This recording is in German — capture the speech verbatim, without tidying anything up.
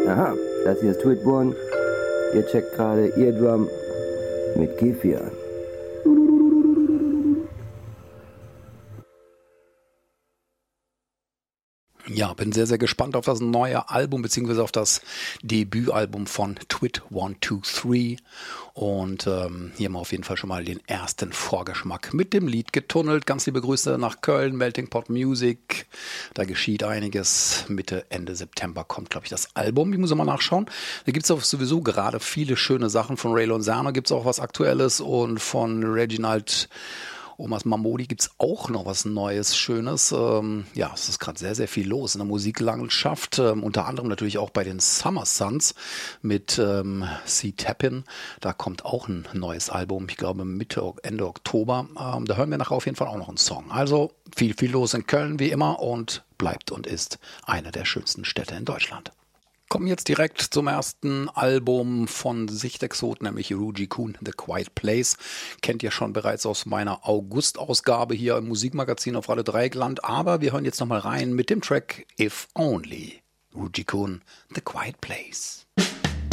Aha, das hier ist Tweet One. Ihr checkt gerade Eardrum mit Kefir. Ja, bin sehr, sehr gespannt auf das neue Album beziehungsweise auf das Debütalbum von Twit one two three und ähm, hier mal auf jeden Fall schon mal den ersten Vorgeschmack mit dem Lied Getunnelt. Ganz liebe Grüße nach Köln, Melting Pot Music. Da geschieht einiges. Mitte, Ende September kommt, glaube ich, das Album. Ich muss mal nachschauen. Da gibt es auch sowieso gerade viele schöne Sachen. Von Ray Lozano gibt es auch was Aktuelles und von Reginald Omas Mamodi gibt es auch noch was Neues, Schönes. Ähm, ja, es ist gerade sehr, sehr viel los in der Musiklandschaft. Ähm, unter anderem natürlich auch bei den Summer Suns mit ähm, C. Tappin. Da kommt auch ein neues Album, ich glaube Mitte, Ende Oktober. Ähm, da hören wir nachher auf jeden Fall auch noch einen Song. Also viel, viel los in Köln wie immer und bleibt und ist eine der schönsten Städte in Deutschland. Kommen jetzt direkt zum ersten Album von Sichtexot, nämlich Ruji Kun, The Quiet Place. Kennt ihr schon bereits aus meiner August-Ausgabe hier im Musikmagazin auf Radio Dreieckland. Aber wir hören jetzt nochmal rein mit dem Track If Only. Ruji Kun, The Quiet Place.